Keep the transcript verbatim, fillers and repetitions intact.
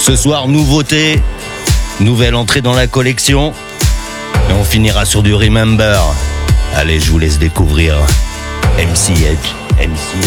Ce soir, nouveauté, nouvelle entrée dans la collection. Et on finira sur du Remember. Allez, je vous laisse découvrir M C H. M C